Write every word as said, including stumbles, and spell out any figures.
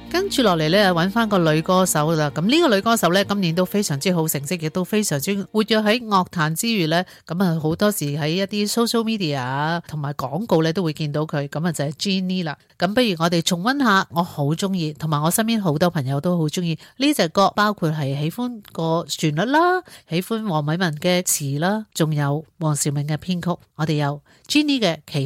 跟住落嚟咧，揾翻個女歌手啦。咁呢個女歌手咧，今年都非常之好成績，亦都非常之活躍喺樂壇之餘咧，咁啊好多時喺一啲 social media 同埋廣告咧都會見到佢。咁啊就係 Jennie 啦。咁不如我哋重溫下，我好中意，同埋我身邊好多朋友都好中意呢隻歌，包括係喜歡個旋律啦，喜歡黃偉文嘅詞啦，仲有黃兆銘嘅編曲。我哋有 Jennie 嘅《奇